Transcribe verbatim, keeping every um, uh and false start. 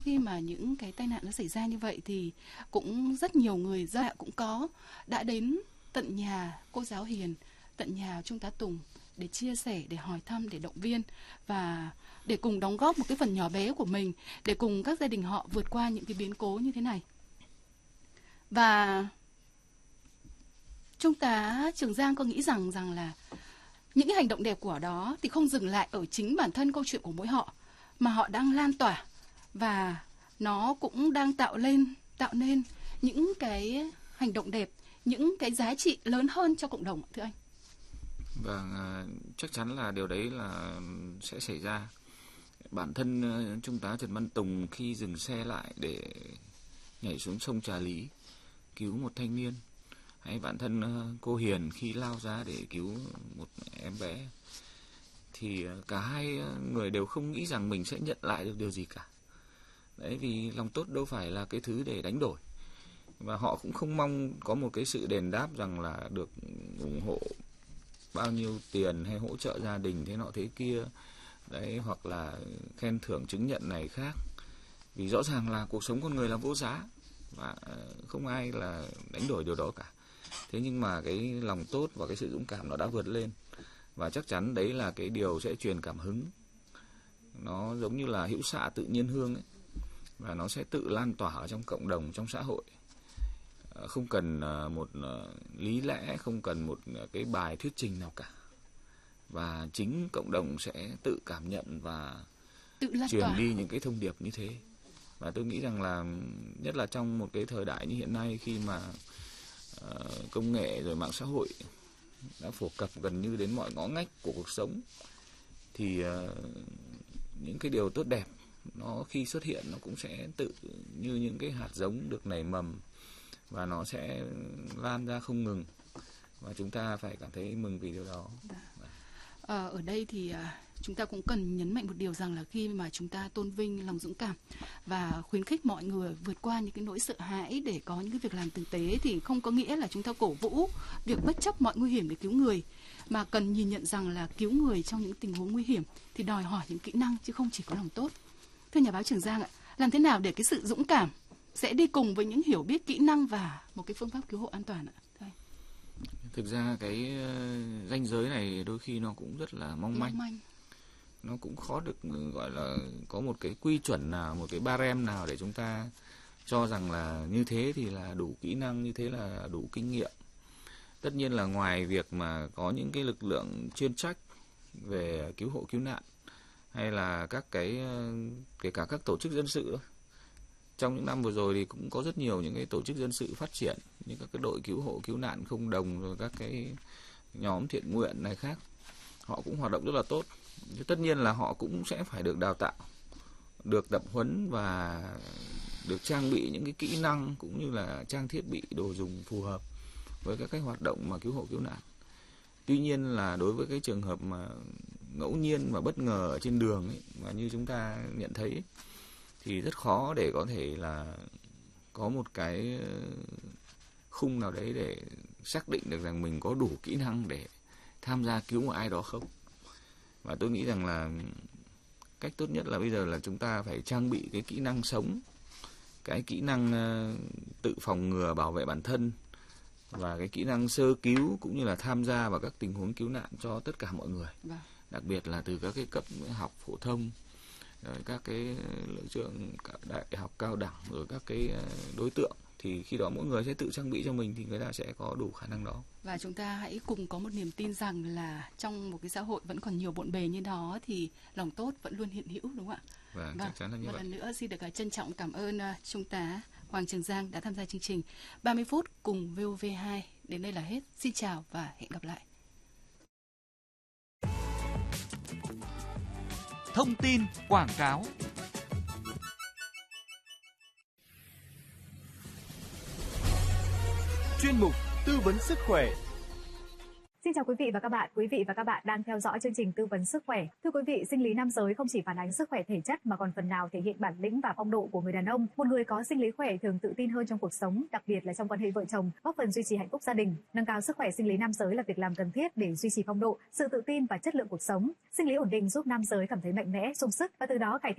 Khi mà những cái tai nạn nó xảy ra như vậy thì cũng rất nhiều người dân cũng có đã đến tận nhà cô giáo Hiền, tận nhà Trung tá Tùng để chia sẻ, để hỏi thăm, để động viên và để cùng đóng góp một cái phần nhỏ bé của mình để cùng các gia đình họ vượt qua những cái biến cố như thế này. Và Trung tá Trường Giang có nghĩ rằng rằng là những cái hành động đẹp của đó thì không dừng lại ở chính bản thân câu chuyện của mỗi họ, mà họ đang lan tỏa và nó cũng đang tạo lên tạo nên những cái hành động đẹp, những cái giá trị lớn hơn cho cộng đồng, thưa anh. Vâng, chắc chắn là điều đấy là sẽ xảy ra. Bản thân Trung tá Trần Văn Tùng khi dừng xe lại để nhảy xuống sông Trà Lý cứu một thanh niên, hay bản thân cô Hiền khi lao ra để cứu một em bé, thì cả hai người đều không nghĩ rằng mình sẽ nhận lại được điều gì cả. Đấy, vì lòng tốt đâu phải là cái thứ để đánh đổi. Và họ cũng không mong có một cái sự đền đáp rằng là được ủng hộ bao nhiêu tiền hay hỗ trợ gia đình thế nọ thế kia. Đấy, hoặc là khen thưởng chứng nhận này khác. Vì rõ ràng là cuộc sống con người là vô giá và không ai là đánh đổi điều đó cả. Thế nhưng mà cái lòng tốt và cái sự dũng cảm nó đã vượt lên. Và chắc chắn đấy là cái điều sẽ truyền cảm hứng. Nó giống như là hữu xạ tự nhiên hương ấy. Và nó sẽ tự lan tỏa ở trong cộng đồng, trong xã hội. Không cần một lý lẽ, không cần một cái bài thuyết trình nào cả. Và chính cộng đồng sẽ tự cảm nhận và tự lan truyền tỏa. đi những cái thông điệp như thế. Và tôi nghĩ rằng là nhất là trong một cái thời đại như hiện nay, khi mà uh, công nghệ rồi mạng xã hội đã phổ cập gần như đến mọi ngõ ngách của cuộc sống, thì uh, những cái điều tốt đẹp nó khi xuất hiện nó cũng sẽ tự như những cái hạt giống được nảy mầm và nó sẽ lan ra không ngừng, và chúng ta phải cảm thấy mừng vì điều đó. À, ở đây thì chúng ta cũng cần nhấn mạnh một điều rằng là khi mà chúng ta tôn vinh lòng dũng cảm và khuyến khích mọi người vượt qua những cái nỗi sợ hãi để có những cái việc làm tử tế, thì không có nghĩa là chúng ta cổ vũ việc bất chấp mọi nguy hiểm để cứu người, mà cần nhìn nhận rằng là cứu người trong những tình huống nguy hiểm thì đòi hỏi những kỹ năng chứ không chỉ có lòng tốt. Thưa nhà báo Trường Giang ạ, làm thế nào để cái sự dũng cảm sẽ đi cùng với những hiểu biết, kỹ năng và một cái phương pháp cứu hộ an toàn ạ? Thực ra cái ranh giới này đôi khi nó cũng rất là mong manh. manh. Nó cũng khó được gọi là có một cái quy chuẩn nào, một cái barem nào để chúng ta cho rằng là như thế thì là đủ kỹ năng, như thế là đủ kinh nghiệm. Tất nhiên là ngoài việc mà có những cái lực lượng chuyên trách về cứu hộ cứu nạn, hay là các cái kể cả các tổ chức dân sự, trong những năm vừa rồi thì cũng có rất nhiều những cái tổ chức dân sự phát triển, như các cái đội cứu hộ cứu nạn không đồng, rồi các cái nhóm thiện nguyện này khác, họ cũng hoạt động rất là tốt. Tất nhiên là họ cũng sẽ phải được đào tạo, được tập huấn và được trang bị những cái kỹ năng cũng như là trang thiết bị đồ dùng phù hợp với các cái hoạt động mà cứu hộ cứu nạn. Tuy nhiên là đối với cái trường hợp mà ngẫu nhiên và bất ngờ ở trên đường ấy, mà như chúng ta nhận thấy ấy, thì rất khó để có thể là có một cái khung nào đấy để xác định được rằng mình có đủ kỹ năng để tham gia cứu một ai đó không. Và tôi nghĩ rằng là cách tốt nhất là bây giờ là chúng ta phải trang bị cái kỹ năng sống, cái kỹ năng tự phòng ngừa bảo vệ bản thân, và cái kỹ năng sơ cứu cũng như là tham gia vào các tình huống cứu nạn cho tất cả mọi người. Vâng. Đặc biệt là từ các cái cấp học phổ thông, rồi các cái trường đại học cao đẳng, rồi các cái đối tượng, thì khi đó mỗi người sẽ tự trang bị cho mình thì người ta sẽ có đủ khả năng đó. Và chúng ta hãy cùng có một niềm tin rằng là trong một cái xã hội vẫn còn nhiều bộn bề như đó thì lòng tốt vẫn luôn hiện hữu, đúng không ạ? Vâng, vâng. chắc chắn là như một vậy. Lần nữa xin được trân trọng cảm ơn uh, Trung tá Hoàng Trường Giang đã tham gia chương trình ba mươi phút cùng vê o vê hai. Đến đây là hết. Xin chào và hẹn gặp lại. Thông tin quảng cáo. Chuyên mục tư vấn sức khỏe. Xin chào quý vị và các bạn. Quý vị và các bạn đang theo dõi chương trình tư vấn sức khỏe. Thưa quý vị, sinh lý nam giới không chỉ phản ánh sức khỏe thể chất mà còn phần nào thể hiện bản lĩnh và phong độ của người đàn ông. Một người có sinh lý khỏe thường tự tin hơn trong cuộc sống, đặc biệt là trong quan hệ vợ chồng, góp phần duy trì hạnh phúc gia đình. Nâng cao sức khỏe sinh lý nam giới là việc làm cần thiết để duy trì phong độ, sự tự tin và chất lượng cuộc sống. Sinh lý ổn định giúp nam giới cảm thấy mạnh mẽ, sung sức và từ đó cải thiện